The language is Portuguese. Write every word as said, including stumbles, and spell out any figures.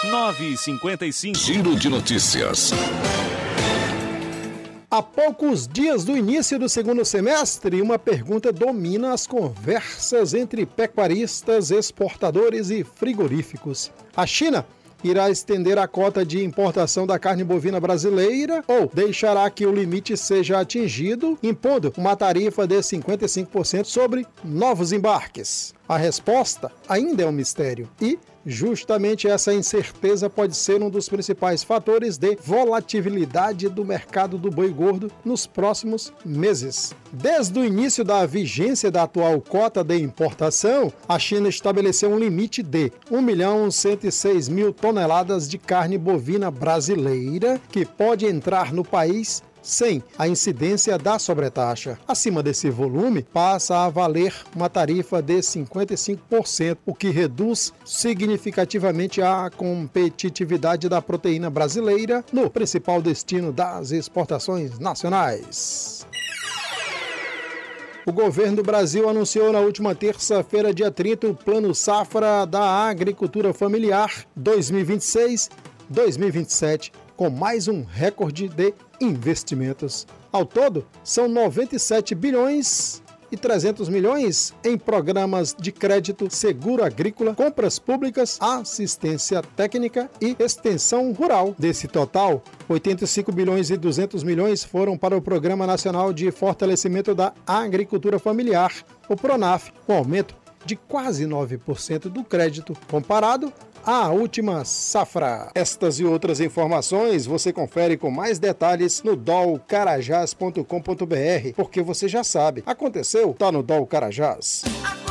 nove e cinquenta e cinco. Giro de notícias. Há poucos dias do início do segundo semestre, uma pergunta domina as conversas entre pecuaristas, exportadores e frigoríficos. A China irá estender a cota de importação da carne bovina brasileira ou deixará que o limite seja atingido, impondo uma tarifa de cinquenta e cinco por cento sobre novos embarques? A resposta ainda é um mistério e justamente essa incerteza pode ser um dos principais fatores de volatilidade do mercado do boi gordo nos próximos meses. Desde o início da vigência da atual cota de importação, a China estabeleceu um limite de um milhão cento e seis mil toneladas de carne bovina brasileira que pode entrar no país sem a incidência da sobretaxa. Acima desse volume, passa a valer uma tarifa de cinquenta e cinco por cento, o que reduz significativamente a competitividade da proteína brasileira no principal destino das exportações nacionais. O governo do Brasil anunciou na última terça-feira, dia trinta, o Plano Safra da Agricultura Familiar dois mil e vinte e seis a dois mil e vinte e sete, com mais um recorde de investimentos. Ao todo, são noventa e sete bilhões e trezentos milhões em programas de crédito, seguro agrícola, compras públicas, assistência técnica e extensão rural. Desse total, oitenta e cinco bilhões e duzentos milhões foram para o Programa Nacional de Fortalecimento da Agricultura Familiar, o PRONAF, com aumento de quase nove por cento do crédito comparado à última safra. Estas e outras informações você confere com mais detalhes no dol carajás ponto com ponto br, porque você já sabe, aconteceu, tá no Dol Carajás.